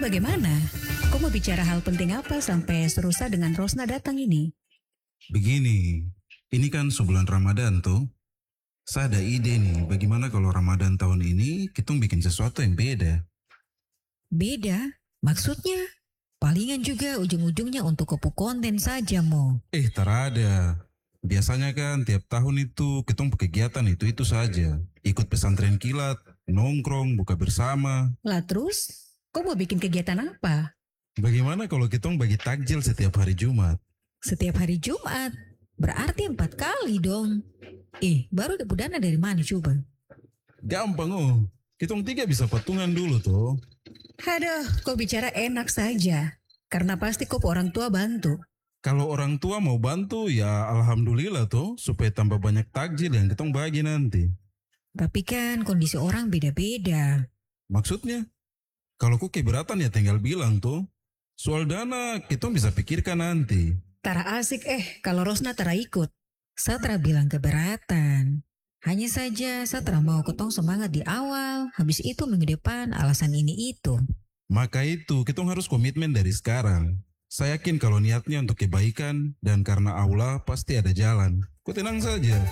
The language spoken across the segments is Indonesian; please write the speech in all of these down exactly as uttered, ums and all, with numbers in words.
bagaimana? Kau mau bicara hal penting apa sampai serusa dengan Rosna datang ini? Begini, ini kan sebulan Ramadan tuh. Saya ada ide nih, bagaimana kalau Ramadan tahun ini kita bikin sesuatu yang beda. Beda? Maksudnya? Palingan juga ujung-ujungnya untuk kopu konten saja mo. Eh, terada. Biasanya kan tiap tahun itu kita kegiatan itu-itu saja. Ikut pesantren kilat, nongkrong, buka bersama. Lah terus, kau mau bikin kegiatan apa? Bagaimana kalau kita bagi takjil setiap hari Jumat? Setiap hari Jumat? Berarti empat kali dong. Eh, baru dapat dana dari mana coba? Gampang oh. Kita tiga bisa patungan dulu tuh. Aduh, kau bicara enak saja. Karena pasti kau orang tua bantu. Kalau orang tua mau bantu ya alhamdulillah tuh. Supaya tambah banyak takjil yang kita bagi nanti. Tapi kan kondisi orang beda-beda. Maksudnya? Kalau kau keberatan ya tinggal bilang tuh. Soal dana kita bisa pikirkan nanti. Tara asik eh kalau Rosna tara ikut. Satra bilang keberatan. Hanya saja Satra mau ketong semangat di awal. Habis itu minggu depan alasan ini itu. Maka itu kita harus komitmen dari sekarang. Saya yakin kalau niatnya untuk kebaikan dan karena Allah pasti ada jalan. Kau tenang saja.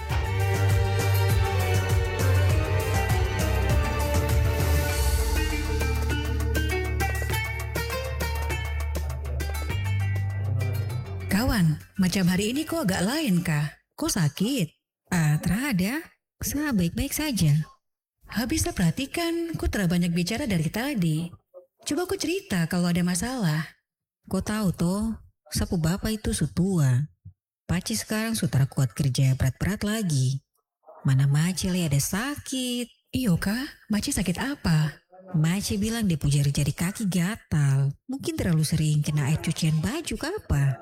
Kawan, macam hari ini kau agak lain kah? Kau sakit? Ah, terada. Saya baik-baik saja. Habis saya perhatikan, kau terlalu banyak bicara dari tadi. Coba kau cerita kalau ada masalah. Kau tahu toh, sapu bapak itu sutua. Paci sekarang sudah kuat kerja berat-berat lagi. Mana Maci le ada sakit. Iyo kah? Maci sakit apa? Maci bilang dia punya jari-jari kaki gatal. Mungkin terlalu sering kena air cucian baju kapa.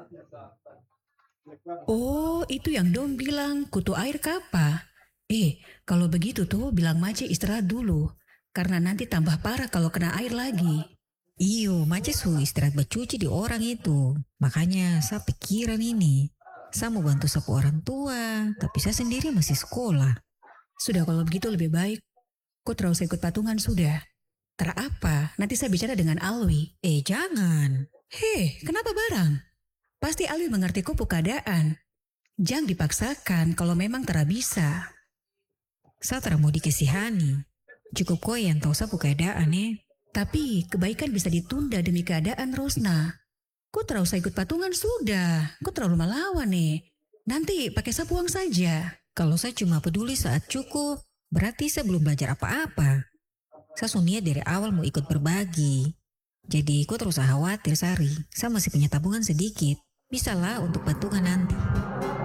Oh, itu yang dong bilang kutu air kapa. Eh, kalau begitu tuh bilang Maci istirahat dulu. Karena nanti tambah parah kalau kena air lagi. Iyo, Maci suruh istirahat bercuci di orang itu. Makanya saya pikiran ini. Saya mau bantu sapu orang tua, tapi saya sendiri masih sekolah. Sudah kalau begitu lebih baik. Kau terus ikut patungan sudah. Tera apa? Nanti saya bicara dengan Alwi. Eh, jangan. Hei, kenapa barang? Pasti Alwi mengerti kupu keadaan. Jangan dipaksakan kalau memang tera bisa. Saya tak mau dikasihani. Cukup kau yang tahu sapu keadaan ya. Tapi kebaikan bisa ditunda demi keadaan Rosna. Kau terlalu usah ikut patungan sudah. Kau terlalu melawan nih. Nanti pakai sapu uang saja. Kalau saya cuma peduli saat cukup, berarti saya belum belajar apa-apa. Saya sudah niat dari awal mau ikut berbagi. Jadi kau terus khawatir Sari. Saya masih punya tabungan sedikit. Bisa lah untuk patungan nanti.